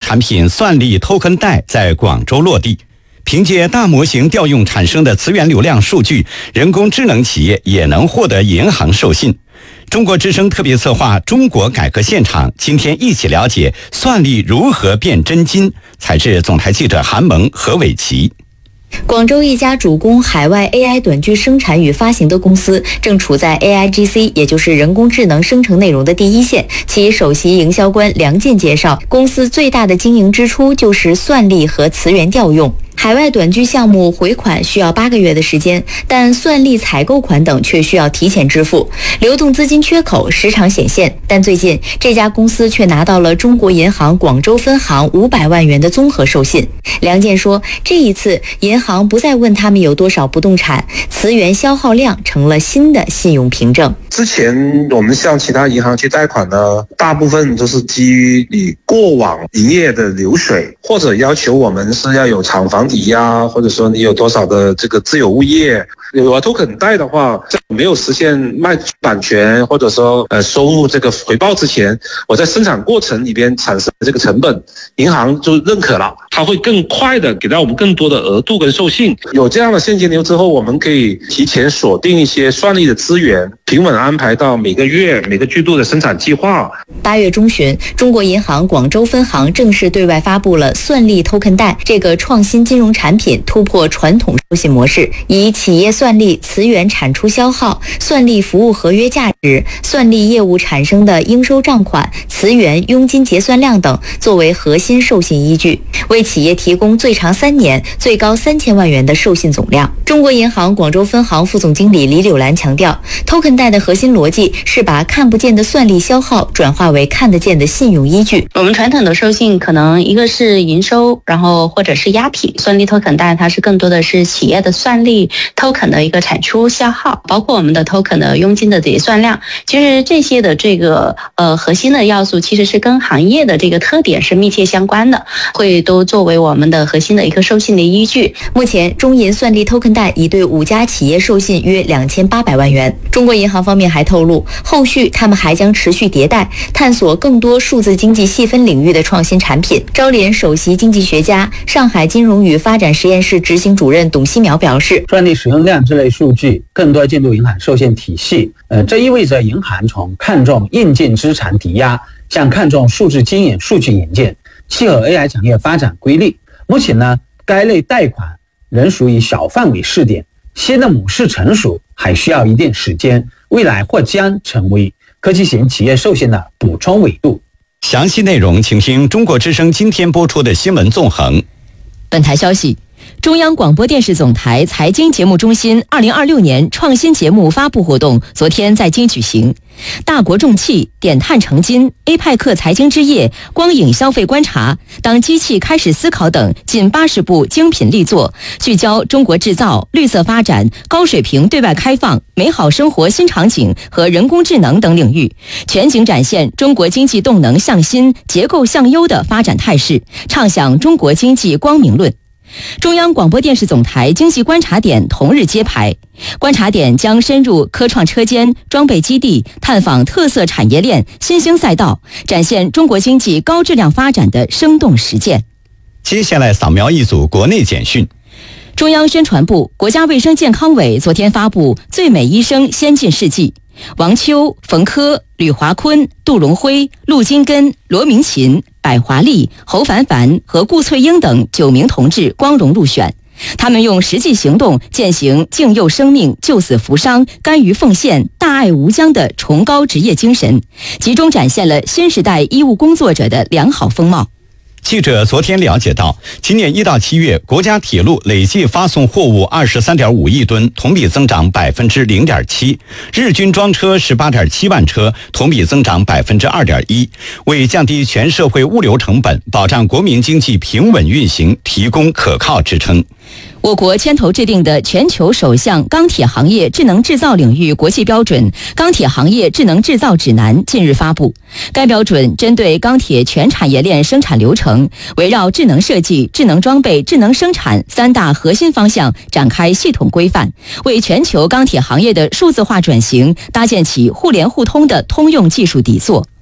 产品算力 Token 贷在广州落地。凭借大模型调用产生的磁源流量数据，人工智能企业也能获得银行授信。中国之声特别策划《中国改革现场》，今天一起了解算力如何变真金。采自总台记者韩萌、何伟奇。 广州一家主攻海外 AI 短剧生产与发行的公司，正处在 AIGC， 也就是人工智能生成内容的第一线。其首席营销官梁健介绍，公司最大的经营支出就是算力和磁源调用。海外短剧项目回款需要8个月的时间，但算力采购款等却需要提前支付，流动资金缺口时常显现。但最近这家公司却拿到了中国银行广州分行500万元的综合授信。梁健说，这一次银行不再问他们有多少不动产，磁源消耗量成了新的信用凭证。 之前我们向其他银行去贷款呢，大部分都是基于你过往营业的流水，或者要求我们是要有厂房抵押，或者说你有多少的这个自有物业。有token贷的话，在没有实现卖版权或者说收入这个回报之前，我在生产过程里边产生的这个成本，银行就认可了，它会更快的给到我们更多的额度跟授信。有这样的现金流之后，我们可以提前锁定一些算力的资源，平稳安排到每个月每个季度的生产计划。 8月中旬，中国银行广州分行正式对外发布了算力 Token 贷这个创新金融产品，突破传统授信模式，以企业算力、磁源产出消耗、算力服务合约价值、算力业务产生的应收账款、磁源佣金结算量等作为核心授信依据，为企业提供最长3年、最高3000万元的授信总量。中国银行广州分行副总经理李柳兰强调， Token 贷的核心逻辑是把看不见的算力消耗转化为看得见的信用依据。 我们传统的授信可能一个是营收，然后或者是押品，算力 Token 贷它是更多的是企业的算力 Token 的一个产出消耗，包括我们的 Token 的佣金的结算量。其实这些的这个核心的要素其实是跟行业的这个特点是密切相关的，会都作为我们的核心的一个授信的依据。 目前中银算力 Token 贷已对5家企业授信约2800万元。中国银行方面还透露，后续他们还将持续迭代，探索更多数字经济细分领域的创新产品。招联首席经济学家、上海金融与发展实验室执行主任董希苗表示， 算力使用量这类数据更多进入银行授信体系，这意味着银行从看重硬件资产抵押向看重数字经营数据引荐，契合 AI 产业发展规律。目前呢，该类贷款仍属于小范围试点，新的模式成熟还需要一定时间，未来或将成为科技型企业授信的补充维度。 详细内容请听中国之声今天播出的新闻纵横。 本台消息，中央广播电视总台财经节目中心2026年创新节目发布活动昨天在京举行。大国重器、点碳成金、APEC 财经之夜、光影消费观察、当机器开始思考等近80部精品力作，聚焦中国制造、绿色发展、高水平对外开放、美好生活新场景和人工智能等领域，全景展现中国经济动能向新、结构向优的发展态势，畅想中国经济光明论。中央广播电视总台经济观察点同日揭牌，观察点将深入科创车间、装备基地，探访特色产业链、新兴赛道，展现中国经济高质量发展的生动实践。 接下来扫描一组国内简讯。 中央宣传部、国家卫生健康委昨天发布最美医生先进事迹，王秋、冯轲、吕华坤、杜荣辉、陆金根、罗明琴、百华丽、侯凡凡和顾翠英等9名同志光荣入选。他们用实际行动践行敬佑生命、救死扶伤、甘于奉献、大爱无疆的崇高职业精神，集中展现了新时代医务工作者的良好风貌。 记者昨天了解到，今年1到7月，国家铁路累计发送货物23.5亿吨，同比增长0.7%，日均装车18.7万车，同比增长2.1%，为降低全社会物流成本，保障国民经济平稳运行提供可靠支撑。 我国牵头制定的全球首项钢铁行业智能制造领域国际标准《钢铁行业智能制造指南》近日发布。该标准针对钢铁全产业链生产流程，围绕智能设计、智能装备、智能生产3大核心方向展开系统规范，为全球钢铁行业的数字化转型搭建起互联互通的通用技术底座。